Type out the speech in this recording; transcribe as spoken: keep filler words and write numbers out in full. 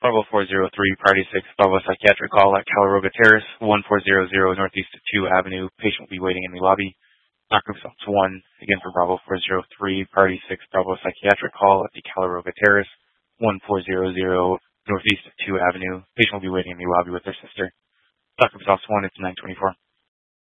Bravo four zero three, Priority six, Bravo Psychiatric Call at Calaroga Terrace, one four zero zero Northeast two Avenue. Patient will be waiting in the lobby. Doctor Results one, again for Bravo four zero three, Priority six, Bravo Psychiatric Call at the Calaroga Terrace, one four zero zero Northeast two Avenue. Patient will be waiting in the lobby with their sister. Doctor Results one, it's nine twenty-four.